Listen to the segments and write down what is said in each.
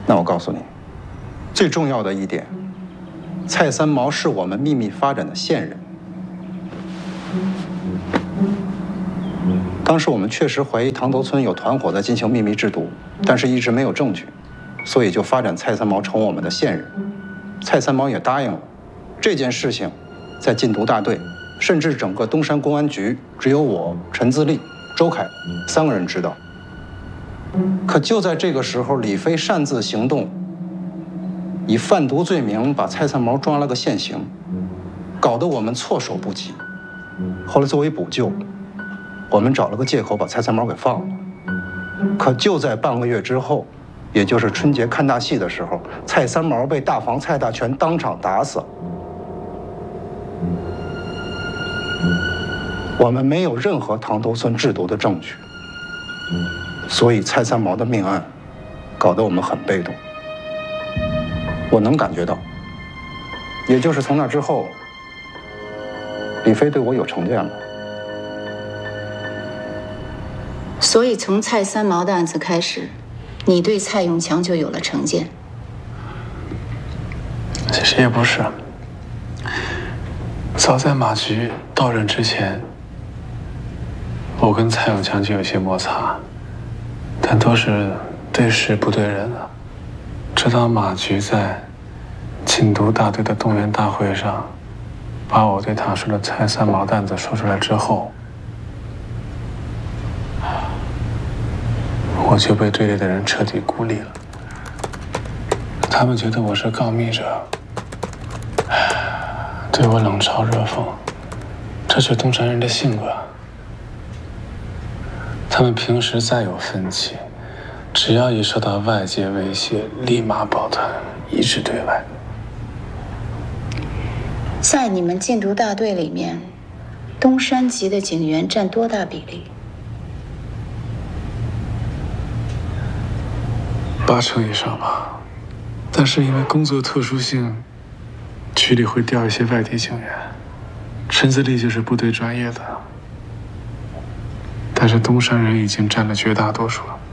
那我告诉你，最重要的一点，蔡三毛是我们秘密发展的线人。当时我们确实怀疑塘头村有团伙在进行秘密制毒，但是一直没有证据，所以就发展蔡三毛成我们的线人。蔡三毛也答应了。这件事情在禁毒大队，甚至整个东山公安局，只有我、陈自立、周凯3个人知道。可就在这个时候，李飞擅自行动，以贩毒罪名把蔡三毛抓了个现行，搞得我们措手不及。后来作为补救，我们找了个借口把蔡三毛给放了。可就在半个月之后，也就是春节看大戏的时候，蔡三毛被大房蔡大全当场打死了。我们没有任何塘头村制毒的证据，所以蔡三毛的命案搞得我们很被动。我能感觉到，也就是从那之后，李飞对我有成见了。 所以从蔡三毛的案子开始，你对蔡永强就有了成见。 其实也不是，早在马局到任之前，我跟蔡永强就有些摩擦，但都是对事不对人啊。直到马局在禁毒大队的动员大会上，把我对他说的蔡三毛的案子说出来之后，我就被队里的人彻底孤立了。他们觉得我是告密者，对我冷嘲热讽，这是东山人的性格。他们平时再有分歧，只要一受到外界威胁，立马抱团，一致对外。 在你们禁毒大队里面，东山籍的警员占多大比例 ？80%以上吧。但是因为工作特殊性，局里会调一些外地警员，陈自立就是部队专业的。但是东山人已经占了绝大多数了。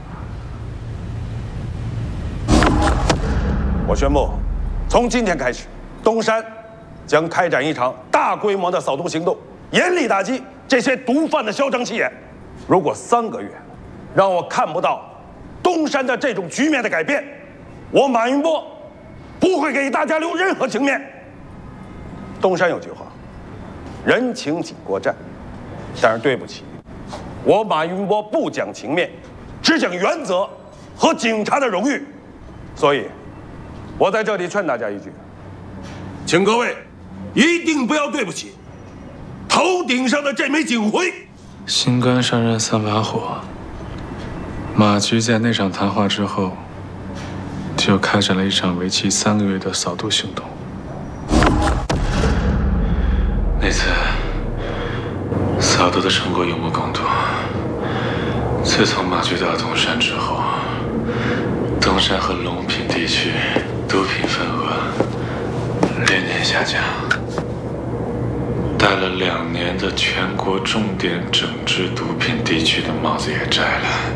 我宣布，从今天开始，东山将开展一场大规模的扫毒行动，严厉打击这些毒贩的嚣张气焰。如果3个月让我看不到东山的这种局面的改变，我马云波不会给大家留任何情面。东山有句话，人情紧过债，但是对不起，我马云波不讲情面，只讲原则和警察的荣誉。所以我在这里劝大家一句，请各位一定不要对不起头顶上的这枚警徽。 新官上任3把火，马局在那场谈话之后，就开展了一场为期3个月的扫毒行动。那次扫毒的成果有目共睹。自从马局到东山之后，东山和龙坪地区毒品份额连年下降，戴了2年的全国重点整治毒品地区的帽子也摘了。